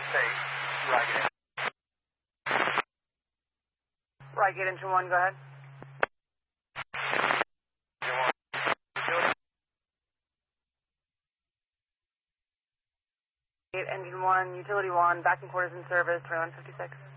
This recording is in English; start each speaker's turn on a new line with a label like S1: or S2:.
S1: Right, engine 1, go ahead. Engine 1, utility 1, backing quarters in service, 2156.